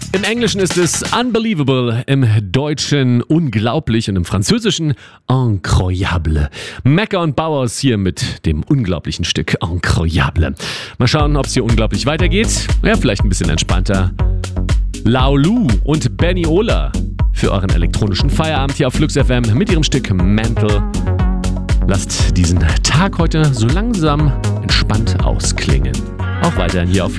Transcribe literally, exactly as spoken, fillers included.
Im Englischen ist es unbelievable, im Deutschen unglaublich und im Französischen incroyable. Mecca und Bauers hier mit dem unglaublichen Stück incroyable. Mal schauen, ob es hier unglaublich weitergeht. Ja, vielleicht ein bisschen entspannter. Laulu und Benny Ola für euren elektronischen Feierabend hier auf Flux F M mit ihrem Stück Mental. Lasst diesen Tag heute so langsam entspannt ausklingen. Auch weiterhin hier auf Flux.